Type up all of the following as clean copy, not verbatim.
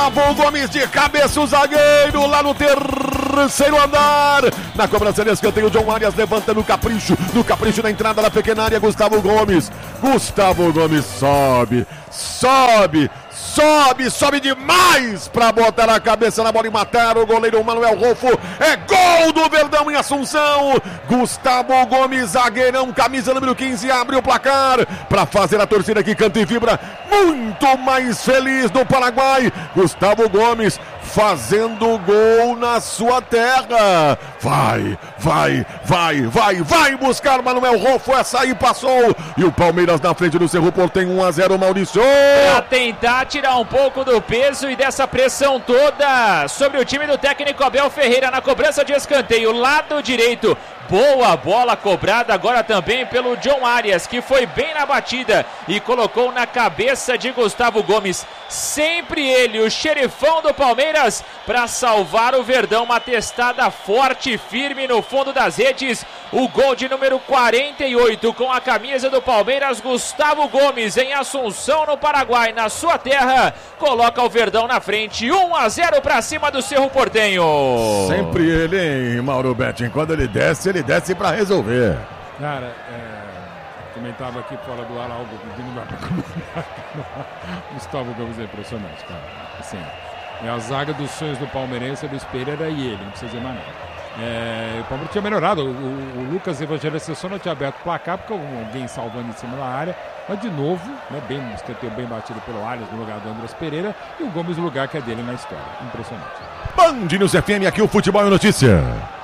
Gustavo Gomes de cabeça, o zagueiro lá no terceiro andar. Na cobrança de escanteio, John Arias levanta no capricho na entrada da pequena área, Gustavo Gomes sobe demais pra botar a cabeça na bola e matar o goleiro Manuel Rolfo. É gol do Verdão em Assunção. Gustavo Gomes, zagueirão, camisa número 15, abre o placar pra fazer a torcida que canta e vibra muito mais feliz do Paraguai. Gustavo Gomes fazendo gol na sua terra. Vai buscar Manuel Rolfo, essa aí passou. E o Palmeiras na frente do Cerro Porteño, 1-0, Maurício. Pra tentar tirar um pouco do peso e dessa pressão toda sobre o time do técnico Abel Ferreira na cobrança de escanteio, lado direito. Boa bola cobrada agora também pelo John Arias, que foi bem na batida e colocou na cabeça de Gustavo Gomes. Sempre ele, o xerifão do Palmeiras, para salvar o Verdão. Uma testada forte e firme no fundo das redes. O gol de número 48 com a camisa do Palmeiras, Gustavo Gomes, em Assunção, no Paraguai, na sua terra, coloca o Verdão na frente, 1-0 para cima do Cerro Porteño. Sempre ele, hein, Mauro Betting, quando ele desce para resolver. Cara, comentava aqui fora do ar algo que não dá pra comentar. Gustavo Gomes é impressionante, cara. Assim, é a zaga dos sonhos do palmeirense, Luiz Pereira e ele, não precisa dizer mais nada. O Palmeiras tinha melhorado, o Lucas Evangelista só não tinha aberto o placar porque alguém salvando em cima da área, mas de novo, né, escanteio bem batido pelo Arias no lugar do Andrés Pereira e o Gomes no lugar que é dele na história. Impressionante. Band News FM, aqui o Futebol é Notícia.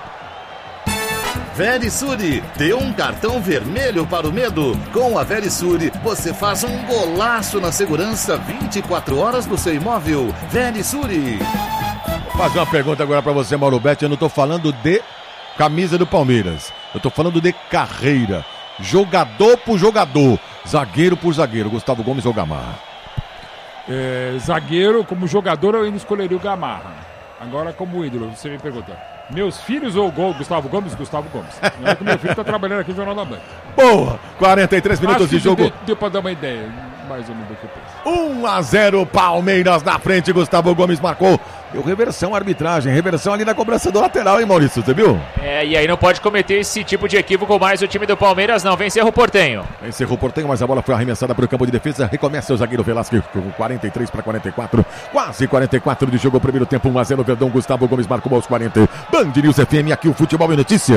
Verisure, dê um cartão vermelho para o medo. Com a Verisure, você faz um golaço na segurança 24 horas do seu imóvel. Verisure. Vou fazer uma pergunta agora para você, Mauro Betti. Eu não estou falando de camisa do Palmeiras. Eu estou falando de carreira. Jogador por jogador. Zagueiro por zagueiro. Gustavo Gomes ou Gamarra? Zagueiro, como jogador, eu ainda escolheria o Gamarra. Agora, como ídolo, você me pergunta. Meus filhos ou gol? Gustavo Gomes? Gustavo Gomes. Não é que meu filho está trabalhando aqui no Jornal da Band. Boa! 43 minutos de jogo. Deu para dar uma ideia, mais ou menos do que eu penso. 1-0, Palmeiras na frente. Gustavo Gomes marcou. Deu reversão à arbitragem. Reversão ali na cobrança do lateral, hein, Maurício? Você viu? E aí não pode cometer esse tipo de equívoco mais o time do Palmeiras, não. Vem Cerro Porteño. Vem Cerro Porteño, mas a bola foi arremessada para o campo de defesa. Recomeça o zagueiro Velasquez com 43-44. Quase 44 de jogo, o primeiro tempo. 1-0, Verdão. Gustavo Gomes marcou aos 40. Band News FM, aqui o Futebol é Notícia.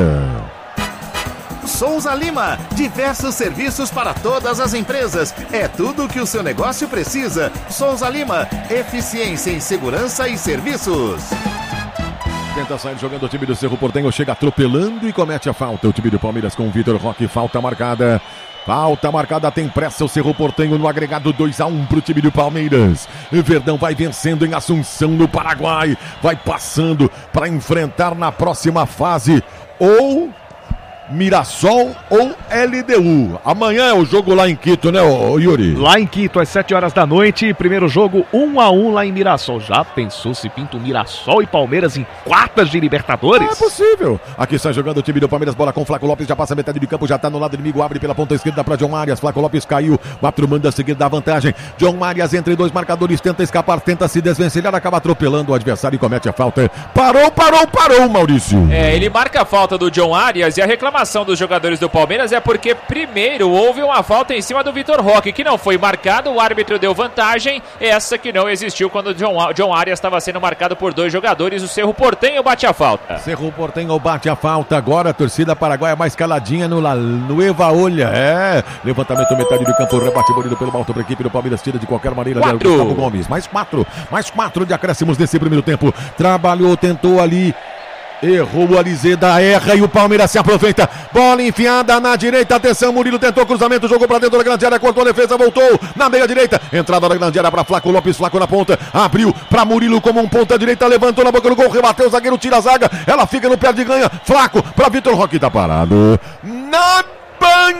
Souza Lima, diversos serviços para todas as empresas. É tudo que o seu negócio precisa. Souza Lima, eficiência em segurança e serviços. Tenta sair jogando o time do Cerro Porteño, chega atropelando e comete a falta. O time do Palmeiras com o Vitor Roque, falta marcada. Falta marcada, tem pressa o Cerro Porteño no agregado 2-1 para o time do Palmeiras. O Verdão vai vencendo em Assunção, no Paraguai. Vai passando para enfrentar na próxima fase ou Mirassol ou LDU. Amanhã é o jogo lá em Quito, né, Yuri? Lá em Quito, às 7 horas da noite, primeiro jogo 1-1 lá em Mirassol. Já pensou se pinta o Mirassol e Palmeiras em quartas de Libertadores? É possível. Aqui está jogando o time do Palmeiras, bola com Flaco Lopes, já passa a metade de campo, já tá no lado inimigo, abre pela ponta esquerda para John Arias. Flaco Lopes caiu, o árbitro manda seguir da vantagem. John Arias entre dois marcadores, tenta escapar, tenta se desvencilhar, acaba atropelando o adversário e comete a falta. Parou, Maurício. Ele marca a falta do John Arias e a reclamação dos jogadores do Palmeiras é porque primeiro houve uma falta em cima do Vitor Roque, que não foi marcado, o árbitro deu vantagem, essa que não existiu quando o John Arias estava sendo marcado por dois jogadores. O Cerro Porteño bate a falta. Cerro Porteño bate a falta, agora a torcida paraguaia mais caladinha no Eva Olha. Levantamento metade do campo, rebate bonito pelo alto para a equipe do Palmeiras, tira de qualquer maneira. Gustavo Gomes, mais quatro de acréscimos nesse primeiro tempo. Trabalhou, tentou ali. Errou o Alizeda, erra e o Palmeiras se aproveita. Bola enfiada na direita, atenção, Murilo tentou cruzamento, jogou pra dentro da grande área, cortou a defesa, voltou na meia direita, entrada da grande área pra Flaco Lopes, Flaco na ponta, abriu pra Murilo como um ponta direita, levantou na boca do gol, rebateu, o zagueiro tira a zaga, ela fica no pé de ganha, Flaco pra Vitor Roque, tá parado na banheira.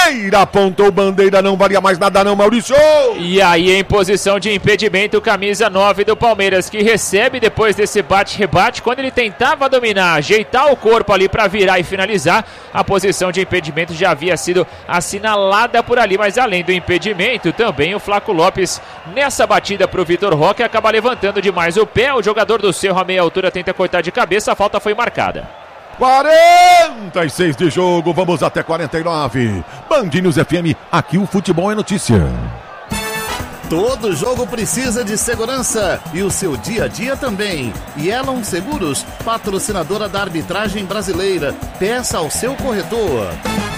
bandeira, apontou bandeira, não valia mais nada não, Maurício. E aí em posição de impedimento, camisa 9 do Palmeiras, que recebe depois desse bate-rebate, quando ele tentava dominar, ajeitar o corpo ali para virar e finalizar, a posição de impedimento já havia sido assinalada por ali, mas além do impedimento, também o Flaco Lopes, nessa batida para o Vitor Roque, acaba levantando demais o pé, o jogador do Cerro a meia altura tenta cortar de cabeça, a falta foi marcada. 46 de jogo, vamos até 49. Band News FM, aqui o futebol é notícia. Todo jogo precisa de segurança e o seu dia a dia também. Yellow Seguros, patrocinadora da arbitragem brasileira. Peça ao seu corretor.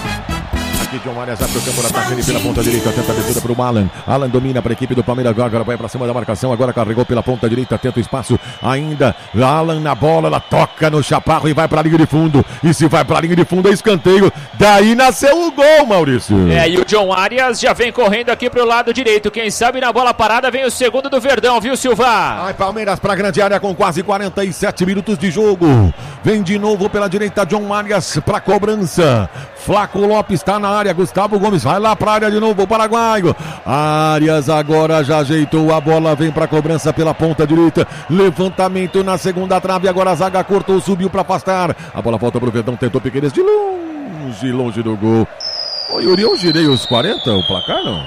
Aqui John Arias abre o campo de ataque ali pela ponta direita, tenta a descida para o Alan. Alan domina para a equipe do Palmeiras, agora vai para cima da marcação, agora carregou pela ponta direita, tenta o espaço ainda. Alan na bola, ela toca no Chaparro e vai para a linha de fundo. E se vai para a linha de fundo é escanteio. Daí nasceu o gol, Maurício. E o John Arias já vem correndo aqui para o lado direito. Quem sabe na bola parada vem o segundo do Verdão, viu, Silva? Vai Palmeiras para a grande área com quase 47 minutos de jogo. Vem de novo pela direita, John Arias para cobrança. Flaco Lopes está na área, Gustavo Gomes vai lá para a área de novo, o paraguaio. Arias agora já ajeitou a bola, vem para a cobrança pela ponta direita. Levantamento na segunda trave, agora a zaga cortou, subiu para afastar. A bola volta para o Verdão, tentou Piqueires de longe do gol. Ô Yuri, eu girei os 40, o placar não?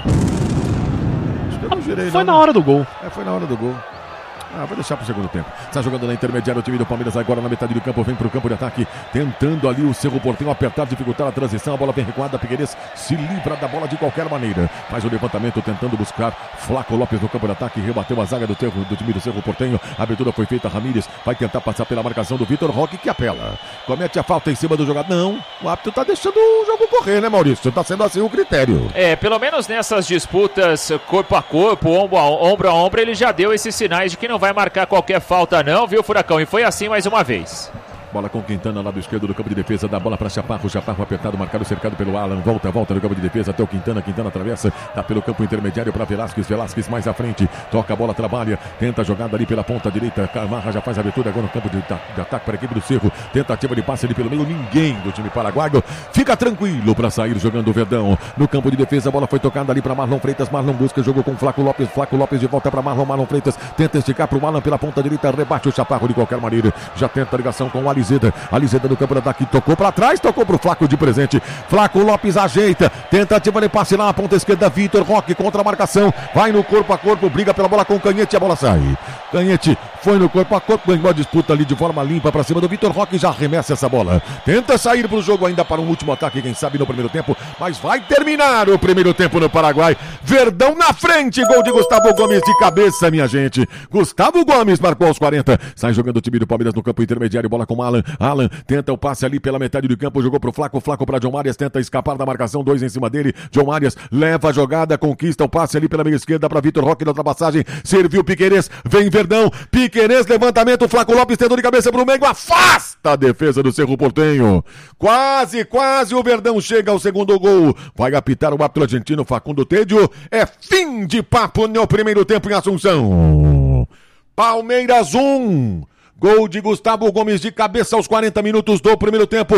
Acho que eu não girei, foi não. Na hora do gol. Foi na hora do gol. Vou deixar pro segundo tempo. Está jogando na intermediária o time do Palmeiras agora na metade do campo, vem pro campo de ataque, tentando ali o Cerro Porteño apertar, dificultar a transição, a bola vem recuada, Piqueires se livra da bola de qualquer maneira, faz o levantamento tentando buscar Flaco Lopes no campo de ataque, rebateu a zaga do time do Cerro Porteño, a abertura foi feita, Ramírez vai tentar passar pela marcação do Vitor Roque, que apela, comete a falta em cima do jogador, não, o árbitro tá deixando o jogo correr, né, Maurício? Tá sendo assim o critério. Pelo menos nessas disputas corpo a corpo, ombro a ombro, ele já deu esses sinais de que não vai marcar qualquer falta não, viu, Furacão? E foi assim mais uma vez. Bola com Quintana, lado esquerdo do campo de defesa, dá bola para Chaparro, Chaparro apertado, marcado, cercado pelo Alan, volta no campo de defesa até o Quintana, Quintana atravessa, dá pelo campo intermediário para Velasquez, Velasquez mais à frente, toca a bola, trabalha, tenta a jogada ali pela ponta direita, Camarra já faz a abertura agora no campo de ataque para a equipe do Cerro, tentativa de passe ali pelo meio, ninguém do time paraguaio, fica tranquilo para sair jogando o Verdão, no campo de defesa, a bola foi tocada ali para Marlon Freitas, Marlon busca, jogou com Flaco Lopes de volta para Marlon Freitas, tenta esticar para o Alan pela ponta direita, rebate o Chaparro de qualquer maneira, já tenta a ligação com o Alizeda no campo de ataque, tocou para trás, tocou pro Flaco de presente, Flaco Lopes ajeita, tentativa de passe lá na ponta esquerda, Vitor Roque contra a marcação, vai no corpo a corpo, briga pela bola com o Canhete, a bola sai, Canhete foi no corpo a corpo, ganhou a disputa ali de forma limpa para cima do Vitor Roque, já arremessa essa bola, tenta sair pro jogo ainda para um último ataque, quem sabe no primeiro tempo, mas vai terminar o primeiro tempo no Paraguai, Verdão na frente, gol de Gustavo Gomes de cabeça, minha gente, Gustavo Gomes marcou aos 40, sai jogando o time do Palmeiras no campo intermediário, bola com Alan tenta o passe ali pela metade do campo, jogou pro Flaco para John Arias, tenta escapar da marcação, 2 em cima dele, John Arias leva a jogada, conquista o passe ali pela meia esquerda para Vitor Roque na ultrapassagem, serviu Piqueires, vem Verdão, Piqueires, levantamento, Flaco Lopes tentou de cabeça pro meio, afasta a defesa do Cerro Porteño, quase o Verdão chega ao segundo gol, vai apitar o árbitro argentino Facundo Tedio, é fim de papo no primeiro tempo em Assunção, Palmeiras 1, gol de Gustavo Gomes de cabeça aos 40 minutos do primeiro tempo.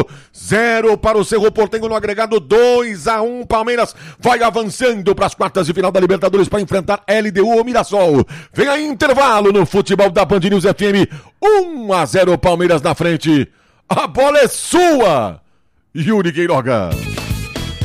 0 para o Cerro Porteño no agregado, 2-1. Palmeiras vai avançando para as quartas de final da Libertadores para enfrentar LDU ou Mirassol. Vem aí intervalo no futebol da Band News FM. 1-0 Palmeiras na frente. A bola é sua, Yuri Queiroga.